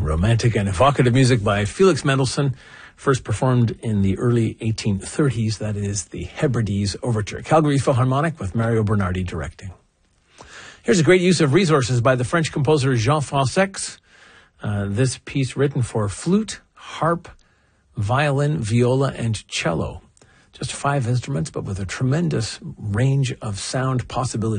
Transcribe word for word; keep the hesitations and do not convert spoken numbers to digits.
Romantic and evocative music by Felix Mendelssohn, first performed in the early eighteen thirties. That is the Hebrides Overture. Calgary Philharmonic with Mario Bernardi directing. Here's a great use of resources by the French composer Jean Fransex. Uh, this piece written for flute, harp, violin, viola, and cello. Just five instruments, but with a tremendous range of sound possibilities.